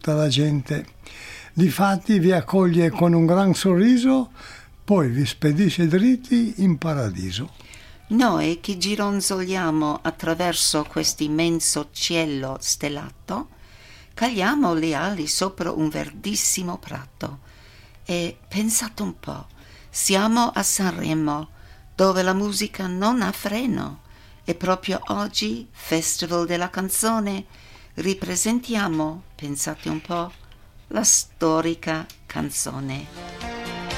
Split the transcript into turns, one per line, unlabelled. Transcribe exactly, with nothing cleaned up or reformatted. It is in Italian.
tutta la gente. Difatti vi accoglie con un gran sorriso, poi vi spedisce dritti in paradiso.
Noi che gironzoliamo attraverso quest'immenso cielo stellato, cagliamo le ali sopra un verdissimo prato. E pensate un po', siamo a Sanremo, dove la musica non ha freno, e proprio oggi, Festival della Canzone, ripresentiamo, pensate un po', la storica canzone.